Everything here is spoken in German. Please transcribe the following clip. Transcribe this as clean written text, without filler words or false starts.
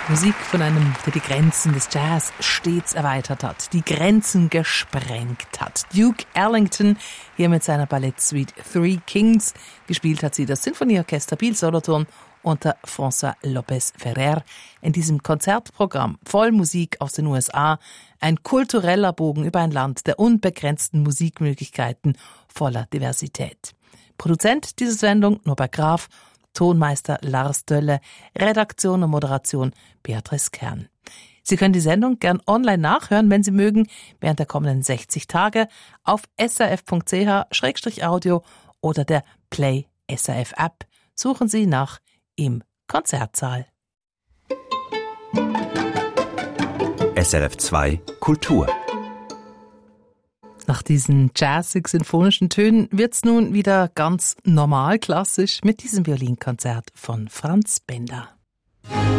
Musik von einem, der die Grenzen des Jazz stets erweitert hat, die Grenzen gesprengt hat. Duke Ellington hier mit seiner Ballettsuite Three Kings. Gespielt hat sie das Sinfonieorchester Biel-Solothurn unter François Lopez Ferrer. In diesem Konzertprogramm voll Musik aus den USA, ein kultureller Bogen über ein Land der unbegrenzten Musikmöglichkeiten voller Diversität. Produzent dieser Sendung Norbert Graf, Tonmeister Lars Dölle, Redaktion und Moderation Beatrice Kern. Sie können die Sendung gern online nachhören, wenn Sie mögen, während der kommenden 60 Tage auf srf.ch/audio oder der Play SRF App. Suchen Sie nach Im Konzertsaal. SRF 2 Kultur. Nach diesen jazzig-sinfonischen Tönen wird's nun wieder ganz normal klassisch mit diesem Violinkonzert von Franz Benda.